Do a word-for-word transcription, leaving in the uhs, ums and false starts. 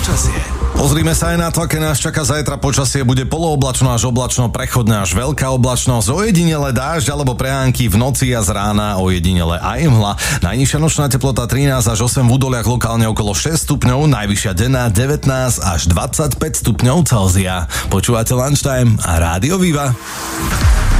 počasie. Pozrime sa aj na to, aké nás čaká zajtra. Počasie bude polooblačno až oblačno, prechodné až veľká oblačnosť, ojedinele dážď alebo prehánky v noci a z rána ojedinele aj mhla. Najnižšia nočná teplota trinásť až osem, v údoliach lokálne okolo šesť stupňov, najvyššia denná devätnásť až dvadsaťpäť stupňov Celzia. Počúvate Lunchtime a Rádio Viva.